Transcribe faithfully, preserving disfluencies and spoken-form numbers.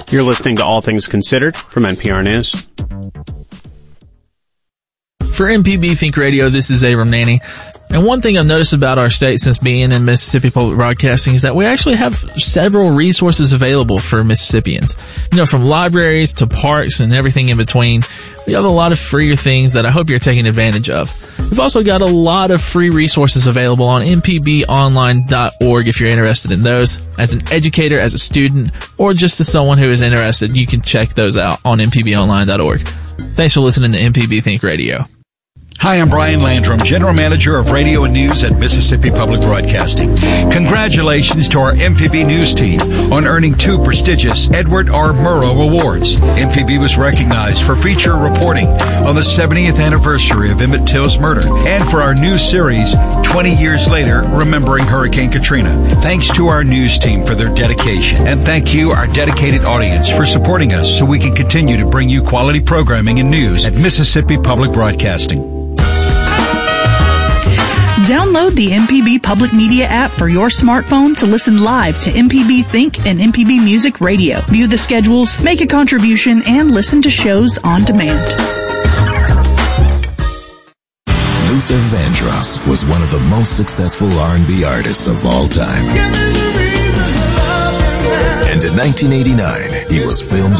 You're listening to All Things Considered from N P R News. For M P B Think Radio, this is Abram Nanny. And one thing I've noticed about our state since being in Mississippi Public Broadcasting is that we actually have several resources available for Mississippians. You know, from libraries to parks and everything in between. We have a lot of freer things that I hope you're taking advantage of. We've also got a lot of free resources available on m p b online dot org if you're interested in those. As an educator, as a student, or just as someone who is interested, you can check those out on m p b online dot org. Thanks for listening to M P B Think Radio. Hi, I'm Brian Landrum, General Manager of Radio and News at Mississippi Public Broadcasting. Congratulations to our M P B News team on earning two prestigious Edward R. Murrow Awards. M P B was recognized for feature reporting on the seventieth anniversary of Emmett Till's murder and for our news series, twenty years later, Remembering Hurricane Katrina. Thanks to our news team for their dedication. And thank you, our dedicated audience, for supporting us so we can continue to bring you quality programming and news at Mississippi Public Broadcasting. Download the M P B Public Media app for your smartphone to listen live to M P B Think and M P B Music Radio. View the schedules, make a contribution, and listen to shows on demand. Luther Vandross was one of the most successful R and B artists of all time. And in nineteen eighty-nine, he was filmed